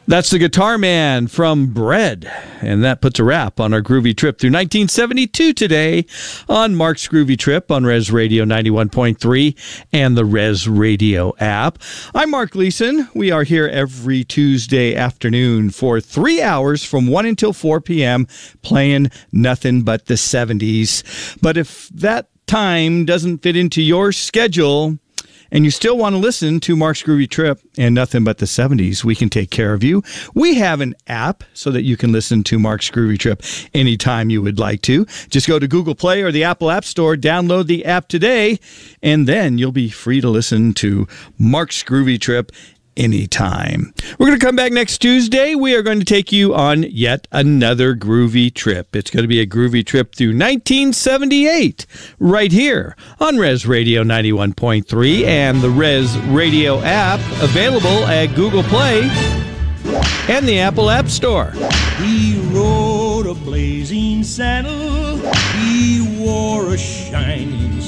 That's the Guitar Man from Bread. And that puts a wrap on our groovy trip through 1972 today on Mark's Groovy Trip on Res Radio 91.3 and the Res Radio app. I'm Mark Gleason. We are here every Tuesday afternoon for 3 hours from 1 until 4 p.m. playing nothing but the 70s. But if that time doesn't fit into your schedule, and you still want to listen to Mark's Groovy Trip and nothing but the 70s, we can take care of you. We have an app so that you can listen to Mark's Groovy Trip anytime you would like to. Just go to Google Play or the Apple App Store, download the app today, and then you'll be free to listen to Mark's Groovy Trip anytime. We're going to come back next Tuesday. We are going to take you on yet another groovy trip. It's going to be a groovy trip through 1978 right here on Res Radio 91.3 and the Res Radio app, available at Google Play and the Apple App Store. He rode a blazing saddle, he wore a shining